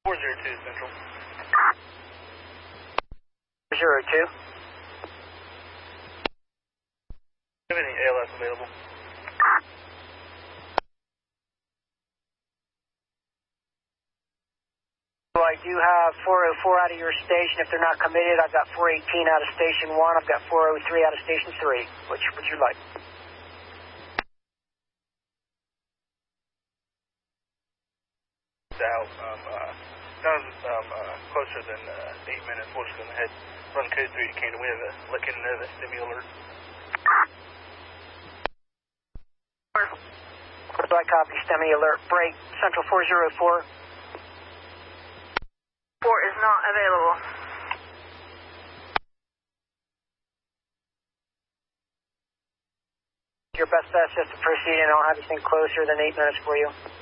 402 Central. 402. Do you have any ALS available? So I do have 404 out of your station. If they're not committed, I've got 418 out of station 1. I've got 403 out of station 3. Which would you like? Out. Closer than 8 minutes. We're just going to head, run code 3 to Canada. We have a licking nervous STEMI alert. So I copy STEMI alert. Break. Central 404. 4 is not available. Your best bet is to proceed, and I'll have anything closer than 8 minutes for you.